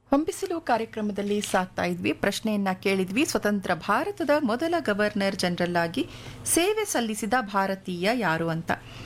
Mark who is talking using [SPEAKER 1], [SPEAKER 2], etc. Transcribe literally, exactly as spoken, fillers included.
[SPEAKER 1] ಹೊಂಬಿಸಿಲು ಕಾರ್ಯಕ್ರಮದಲ್ಲಿ ಸಾಕ್ತಾ ಇದ್ವಿ. ಪ್ರಶ್ನೆಯನ್ನ ಕೇಳಿದ್ವಿ, ಸ್ವತಂತ್ರ ಭಾರತದ ಮೊದಲ ಗವರ್ನರ್ ಜನರಲ್ ಆಗಿ ಸೇವೆ ಸಲ್ಲಿಸಿದ ಭಾರತೀಯ ಯಾರು ಅಂತ.